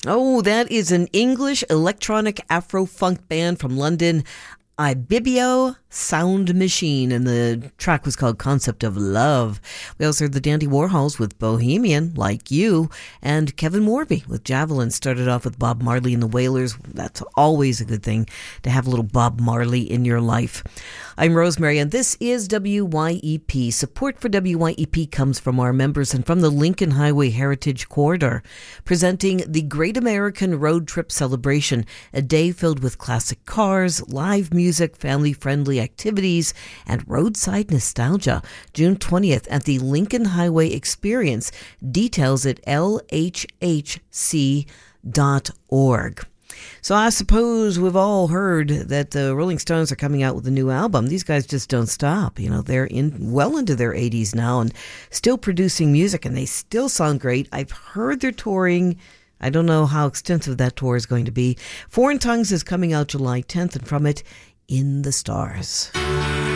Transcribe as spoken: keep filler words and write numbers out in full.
Oh, that is an English electronic Afro-funk band from London, Ibibio Sound Machine, and the track was called Concept of Love. We also heard the Dandy Warhols with Bohemian, Like You, and Kevin Morby with Javelin. Started off with Bob Marley and the Wailers. That's always a good thing to have a little Bob Marley in your life. I'm Rosemary, and this is W Y E P. Support for W Y E P comes from our members and from the Lincoln Highway Heritage Corridor, presenting the Great American Road Trip Celebration, a day filled with classic cars, live music, family-friendly activities, and roadside nostalgia. June twentieth at the Lincoln Highway Experience. Details at L H H C dot org. So I suppose we've all heard that the Rolling Stones are coming out with a new album. These guys just don't stop. You know, they're in well into their eighties now and still producing music, and they still sound great. I've heard they're touring. I don't know how extensive that tour is going to be. Foreign Tongues is coming out July tenth, and from it, In the Stars.